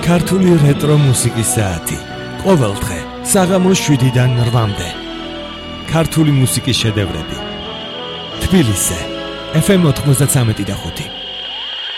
ქართული რეტრო მუსიკის საათი. ყოველდღე საღამოს 7-დან 8-მდე. ქართული მუსიკის შედევრები. თბილისზე FM 93.5.